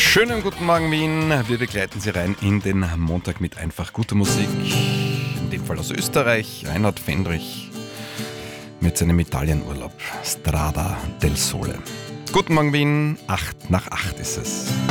Schönen guten Morgen Wien, wir begleiten Sie rein in den Montag mit einfach guter Musik, in dem Fall aus Österreich, Reinhard Fendrich mit seinem Italienurlaub, Strada del Sole. Guten Morgen Wien, 8 nach 8 ist es.